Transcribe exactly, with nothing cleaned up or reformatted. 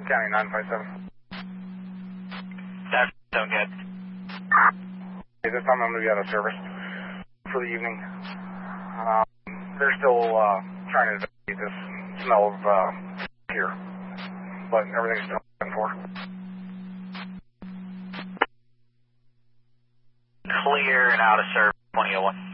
County nine five seven. That's so good. Hey, this time I'm going to be out of service for the evening. Um, they're still uh, trying to investigate this smell of uh, here, but everything's still looking for. Clear and out of service, twenty oh one.